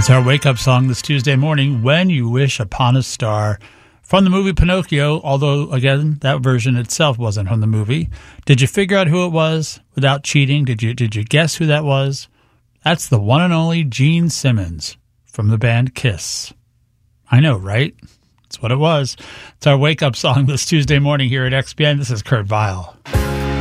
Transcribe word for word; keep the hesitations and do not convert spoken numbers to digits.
That's our wake-up song this Tuesday morning, When You Wish Upon a Star, from the movie Pinocchio, although, again, that version itself wasn't from the movie. Did you figure out who it was without cheating? Did you did you guess who that was? That's the one and only Gene Simmons from the band Kiss. I know, right? That's what it was. It's our wake-up song this Tuesday morning here at X P N. This is Kurt Vile.